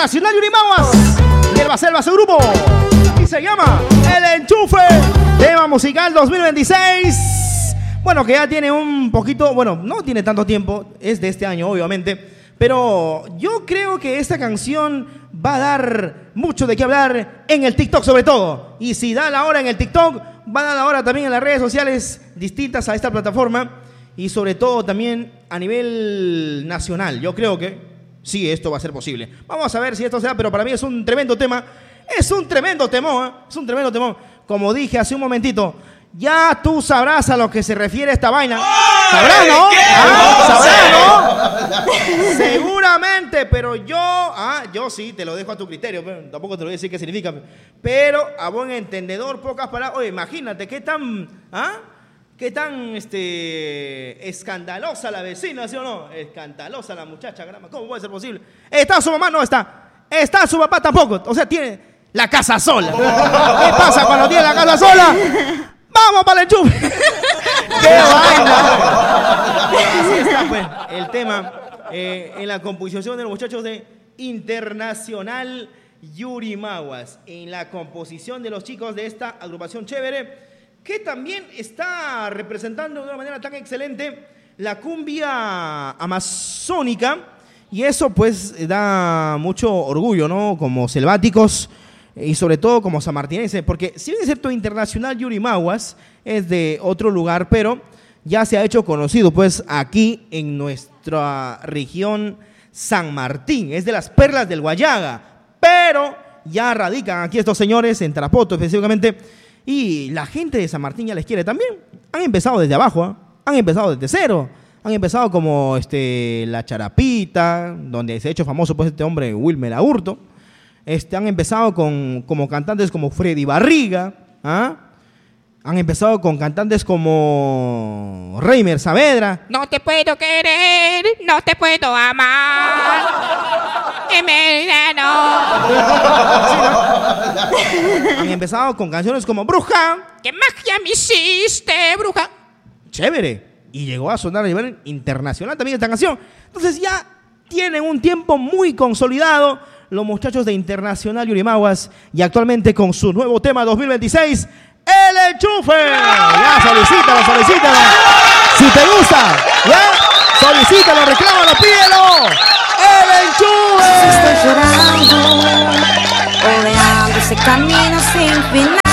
Internacional Yurimaguas y el Baselva su grupo. Y se llama El Enchufe, tema musical 2026. Bueno, que ya tiene un poquito, bueno, no tiene tanto tiempo, es de este año obviamente, pero yo creo que esta canción va a dar mucho de qué hablar en el TikTok sobre todo. Y si da la hora en el TikTok, va a dar la hora también en las redes sociales distintas a esta plataforma y sobre todo también a nivel nacional. Yo creo que sí, esto va a ser posible. Vamos a ver si esto se da, pero para mí es un tremendo tema. Es un tremendo temón, ¿eh? Es un tremendo temón. Como dije hace un momentito, ya tú sabrás a lo que se refiere esta vaina. ¿Sabrás, no? ¿Sabrás, no? Seguramente, pero yo sí, te lo dejo a tu criterio. Pero tampoco te lo voy a decir qué significa. Pero a buen entendedor, pocas palabras. Oye, imagínate qué tan escandalosa la vecina, ¿sí o no? Escandalosa la muchacha, ¿cómo puede ser posible? ¿Está su mamá? No está. ¿Está su papá? Tampoco. O sea, tiene la casa sola. ¿Qué pasa cuando tiene la casa sola? ¡Vamos para el enchufe! ¡Qué vaina! Así está, pues, el tema en la composición de los muchachos de Internacional Yurimaguas. En la composición de los chicos de esta agrupación chévere, que también está representando de una manera tan excelente la cumbia amazónica, y eso pues da mucho orgullo, ¿no? Como selváticos y sobre todo como sanmartinenses, porque si bien es cierto, Internacional Yurimaguas es de otro lugar, pero ya se ha hecho conocido pues aquí en nuestra región San Martín, es de las perlas del Guayaga, pero ya radican aquí estos señores en Tarapoto específicamente. Y la gente de San Martín ya les quiere también. Han empezado desde abajo, ¿eh? Han empezado desde cero. Han empezado como La Charapita, donde se ha hecho famoso pues este hombre Wilmer Aburto. Han empezado como cantantes como Freddy Barriga, ¿ah? Han empezado con cantantes como Reimer Saavedra. No te puedo querer, no te puedo amar. Han empezado con canciones como Bruja. ¿Qué magia me hiciste, bruja? Chévere. Y llegó a sonar a nivel internacional también esta canción. Entonces ya tienen un tiempo muy consolidado los muchachos de Internacional Yurimaguas y actualmente con su nuevo tema 2026, El Enchufe. Ya, solicítalo. Si te gusta, ya, solicítalo, reclámalo, pídelo. El Enchufe. Si estoy llorando, oreando ese camino sin final.